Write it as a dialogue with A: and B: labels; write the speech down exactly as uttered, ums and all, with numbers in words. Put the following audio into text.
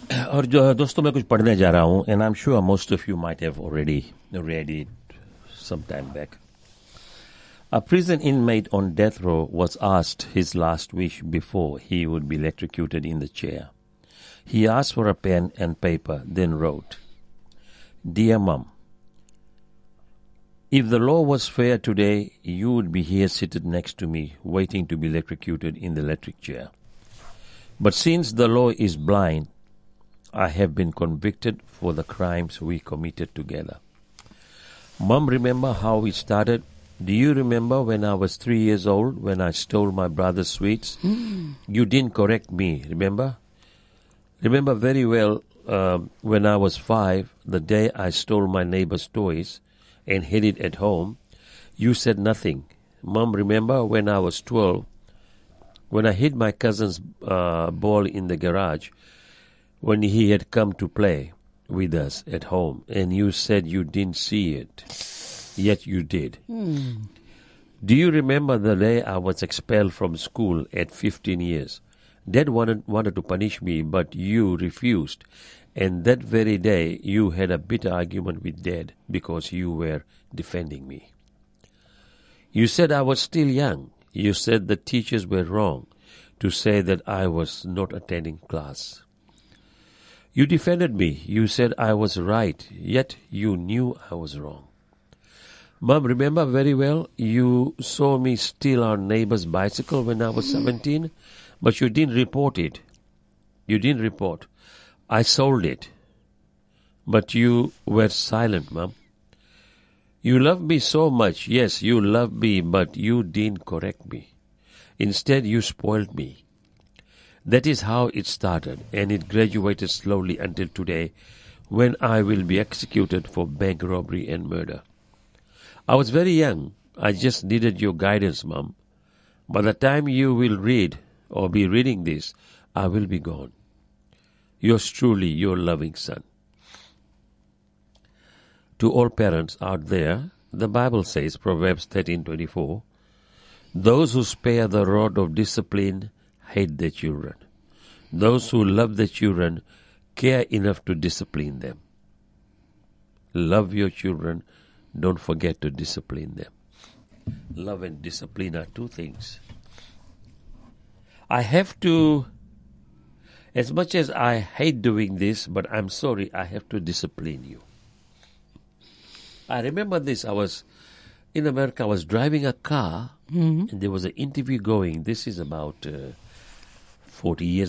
A: और जो दोस्तों मैं कुछ पढ़ने जा रहा हूँ, and I'm sure most of you might have already read it some time back. A prison inmate on death row was asked his last wish before he would be electrocuted in the chair. He asked for a pen and paper, then wrote, "Dear Mum, if the law was fair today, you would be here seated next to me, waiting to be electrocuted in the electric chair. But since the law is blind, I have been convicted for the crimes we committed together. Mum, remember how it started? Do you remember when I was three years old, when I stole my brother's sweets? Mm. You didn't correct me, remember? Remember very well uh, when I was five, the day I stole my neighbor's toys and hid it at home, you said nothing. Mum, remember when I was twelve, when I hid my cousin's uh, ball in the garage, when he had come to play with us at home, and you said you didn't see it, yet you did. Hmm. Do you remember the day I was expelled from school at fifteen years? Dad wanted, wanted to punish me, but you refused. And that very day, you had a bitter argument with Dad because you were defending me. You said I was still young. You said the teachers were wrong to say that I was not attending class. You defended me. You said I was right, yet you knew I was wrong. Mom, remember very well, you saw me steal our neighbor's bicycle when I was seventeen, but you didn't report it. You didn't report. I sold it. But you were silent, Mom. You loved me so much. Yes, you loved me, but you didn't correct me. Instead, you spoiled me. That is how it started, and it graduated slowly until today, when I will be executed for bank robbery and murder. I was very young. I just needed your guidance, Mom. By the time you will read or be reading this, I will be gone. Yours truly, your loving son." To all parents out there, the Bible says, Proverbs thirteen twenty-four, "Those who spare the rod of discipline hate their children. Those who love their children care enough to discipline them." Love your children. Don't forget to discipline them. Love and discipline are two things. I have to, as much as I hate doing this, but I'm sorry, I have to discipline you. I remember this. I was in America. I was driving a car, mm-hmm. and there was an interview going. This is about uh, forty years